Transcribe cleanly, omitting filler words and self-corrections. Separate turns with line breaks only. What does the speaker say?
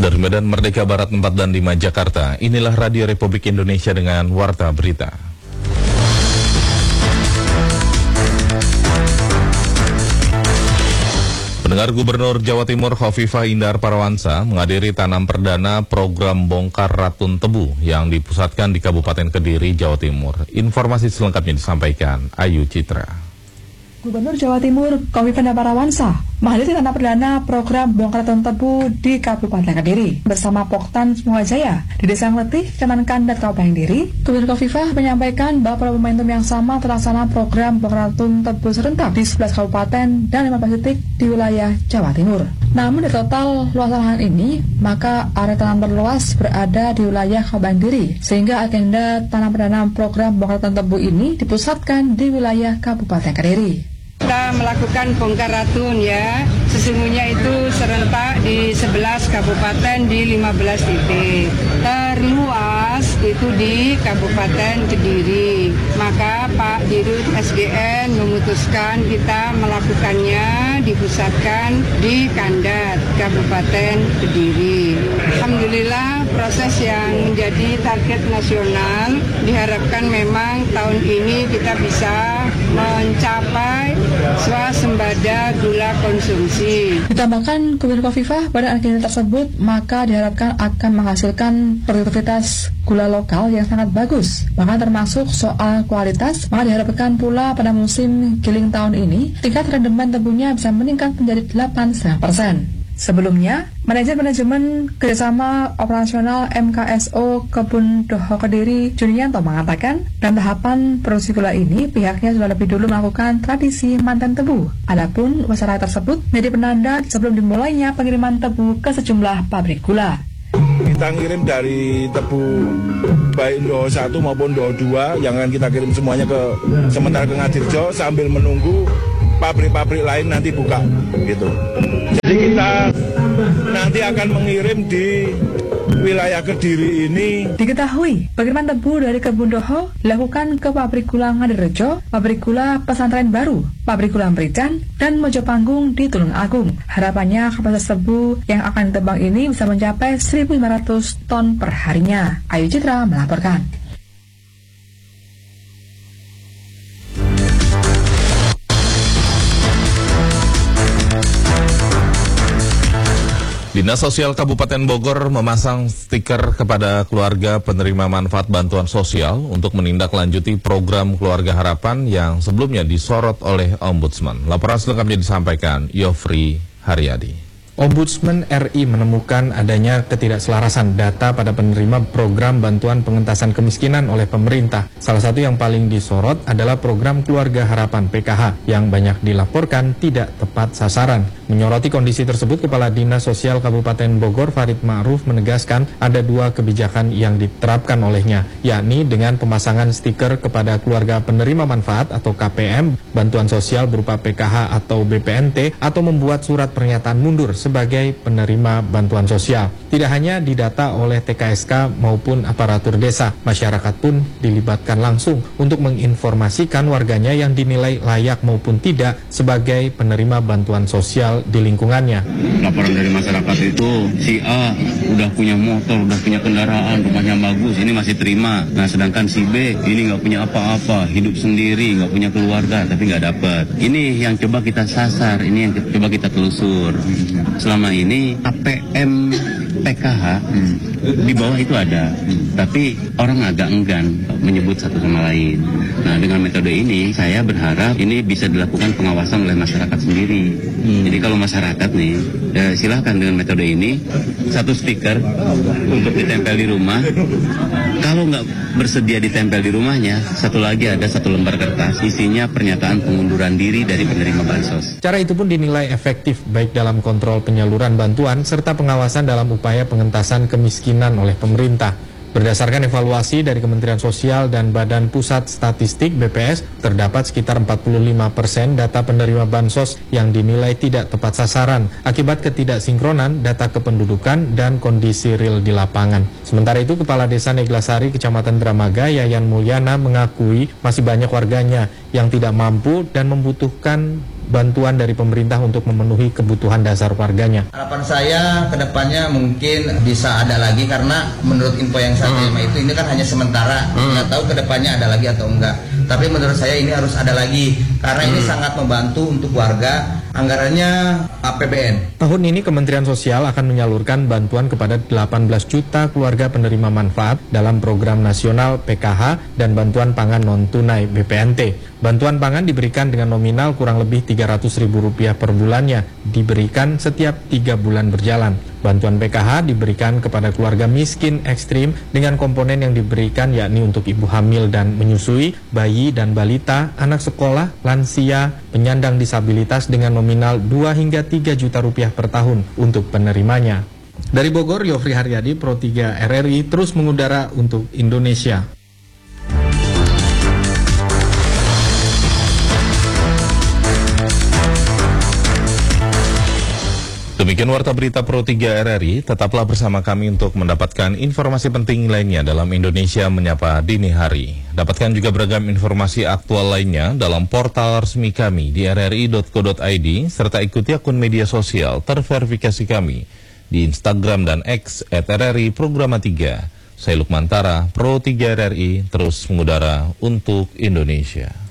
Dari Medan Merdeka Barat 4 dan 5 Jakarta, inilah Radio Republik Indonesia dengan Warta Berita. Pendengar, Gubernur Jawa Timur Khofifah Indar Parawansa menghadiri tanam perdana program bongkar ratun tebu yang dipusatkan di Kabupaten Kediri, Jawa Timur. Informasi selengkapnya disampaikan Ayu Citra.
Gubernur Jawa Timur Khofifah Indar Parawansa menghadiri tanam perdana program bongkar ratun tebu di Kabupaten Kediri bersama Poktan Semuajaya di Desa Ngeletih, Kecamatan Kandat, Kabupaten Kediri. Gubernur Khofifah menyampaikan bahwa pada momentum yang sama terlaksana program bongkar ratun tebu serentak di 11 kabupaten dan 15 titik di wilayah Jawa Timur. Namun di total luas lahan ini, maka area tanam terluas berada di wilayah Kabupaten Kediri, sehingga agenda tanam perdana program bongkar ratun tebu ini dipusatkan di wilayah Kabupaten Kediri.
Kita melakukan bongkar ratun ya, sesungguhnya itu serentak di 11 kabupaten di 15 titik. Terluas itu di Kabupaten Kediri. Maka Pak Dirut SDN memutuskan kita melakukannya dipusatkan di Kandat, Kabupaten Kediri. Alhamdulillah proses yang menjadi target nasional diharapkan memang tahun ini kita bisa mencapai swasembada gula konsumsi.
Ditambahkan Gubernur Khofifah pada agenda tersebut maka diharapkan akan menghasilkan produktivitas gula lokal yang sangat bagus. Bahkan termasuk soal kualitas, maka diharapkan pula pada musim giling tahun ini tingkat rendemen tebunya bisa meningkat menjadi 8,5%. Sebelumnya, Manajemen Kerjasama Operasional MKSO Kebun Doho Kediri, Junianto mengatakan, dalam tahapan produksi gula ini, pihaknya sudah lebih dulu melakukan tradisi manten tebu. Adapun upacara tersebut menjadi penanda sebelum dimulainya pengiriman tebu ke sejumlah pabrik gula.
Kita ngirim dari tebu baik Doho 1 maupun Doho 2 yang akan kita kirim semuanya sementara ke Ngadirjo sambil menunggu pabrik-pabrik lain nanti buka gitu. Jadi kita nanti akan mengirim di wilayah Kediri ini.
Diketahui, pengiriman tebu dari Kebun Doho dilakukan ke pabrik gula Ngadirejo, pabrik gula Pesantren Baru, pabrik gula Merican, dan Mojopanggung di Tulungagung. Harapannya kapasitas tebu yang akan ditebang ini bisa mencapai 1.500 ton per harinya. Ayu Citra melaporkan.
Dinas Sosial Kabupaten Bogor memasang stiker kepada keluarga penerima manfaat bantuan sosial untuk menindaklanjuti program Keluarga Harapan yang sebelumnya disorot oleh Ombudsman. Laporan selengkapnya disampaikan Yofri Haryadi.
Ombudsman RI menemukan adanya ketidakselarasan data pada penerima program bantuan pengentasan kemiskinan oleh pemerintah. Salah satu yang paling disorot adalah program Keluarga Harapan PKH yang banyak dilaporkan tidak tepat sasaran. Menyoroti kondisi tersebut, Kepala Dinas Sosial Kabupaten Bogor Farid Ma'ruf menegaskan ada dua kebijakan yang diterapkan olehnya, yakni dengan pemasangan stiker kepada keluarga penerima manfaat atau KPM, bantuan sosial berupa PKH atau BPNT, atau membuat surat pernyataan mundur sebagai penerima bantuan sosial. Tidak hanya didata oleh TKSK maupun aparatur desa, masyarakat pun dilibatkan langsung untuk menginformasikan warganya yang dinilai layak maupun tidak sebagai penerima bantuan sosial di lingkungannya.
Laporan dari masyarakat itu, si A udah punya motor, udah punya kendaraan, rumahnya bagus, ini masih terima. Nah sedangkan si B ini nggak punya apa-apa, hidup sendiri, nggak punya keluarga, tapi nggak dapat. Ini yang coba kita sasar, ini yang coba kita telusur. Selama ini APM PKH di bawah itu ada, tapi orang agak enggan menyebut satu sama lain. Nah dengan metode ini saya berharap ini bisa dilakukan pengawasan oleh masyarakat sendiri. Jadi kalau masyarakat nih silahkan dengan metode ini satu stiker untuk ditempel di rumah. Kalau nggak bersedia ditempel di rumahnya, satu lagi ada satu lembar kertas isinya pernyataan pengunduran diri dari penerima bansos.
Cara itu pun dinilai efektif baik dalam kontrol penyaluran bantuan serta pengawasan dalam upaya pengentasan kemiskinan oleh pemerintah. Berdasarkan evaluasi dari Kementerian Sosial dan Badan Pusat Statistik BPS, terdapat sekitar 45% data penerima bansos yang dinilai tidak tepat sasaran akibat ketidaksinkronan data kependudukan dan kondisi real di lapangan. Sementara itu, Kepala Desa Neglasari Kecamatan Dramaga, Yayan Mulyana, mengakui masih banyak warganya yang tidak mampu dan membutuhkan bantuan dari pemerintah untuk memenuhi kebutuhan dasar warganya.
Harapan saya ke depannya mungkin bisa ada lagi, karena menurut info yang saya terima itu ini kan hanya sementara, nggak tahu ke depannya ada lagi atau enggak. Tapi menurut saya ini harus ada lagi, karena ini sangat membantu untuk warga. Anggarannya APBN.
Tahun ini Kementerian Sosial akan menyalurkan bantuan kepada 18 juta keluarga penerima manfaat dalam program nasional PKH dan bantuan pangan non-tunai BPNT. Bantuan pangan diberikan dengan nominal kurang lebih Rp300.000 per bulannya, diberikan setiap 3 bulan berjalan. Bantuan PKH diberikan kepada keluarga miskin ekstrim dengan komponen yang diberikan yakni untuk ibu hamil dan menyusui, bayi dan balita, anak sekolah, lansia, penyandang disabilitas dengan nominal 2 hingga 3 juta rupiah per tahun untuk penerimanya. Dari Bogor, Yofri Haryadi, Pro 3 RRI terus mengudara untuk Indonesia.
Demikian warta berita Pro 3 RRI, tetaplah bersama kami untuk mendapatkan informasi penting lainnya dalam Indonesia Menyapa Dini Hari. Dapatkan juga beragam informasi aktual lainnya dalam portal resmi kami di rri.co.id, serta ikuti akun media sosial terverifikasi kami di Instagram dan X @RRI Programa 3. Saya Lukman Tara, Pro 3 RRI, terus mengudara untuk Indonesia.